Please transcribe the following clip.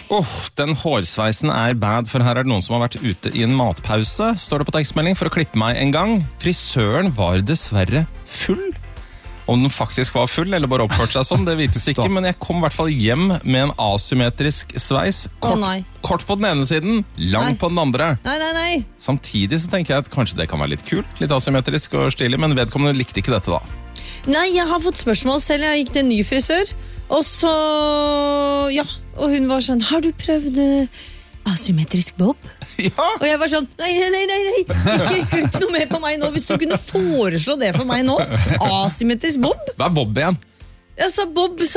Den hårsveisen bad, for her det noen som har vært ute i en matpause, står det på tekstmelding, for å klippe meg en gang. Frisøren var dessverre full. Om den faktisk var full, eller bare oppførte seg sånn, det vites ikke, men jeg kom I hvert fall hjem med en asymmetrisk sveis. Kort på den ene siden, lang på den andre. Nei. Samtidig så tenker jeg at kanskje det kan være litt kult, litt asymmetrisk og stilig, men vedkommende likte ikke dette da. Nei, jeg har fått spørsmål selv. Jeg gikk til en ny frisør, og så, og hun var sånn, har du prøvd asymmetrisk bob? Ja! Og jeg var sånn, nei, ikke klipp noe mer på meg nå, hvis du kunne foreslå det for meg nå. Asymmetrisk bob? Hva bob igjen? Jeg sa bob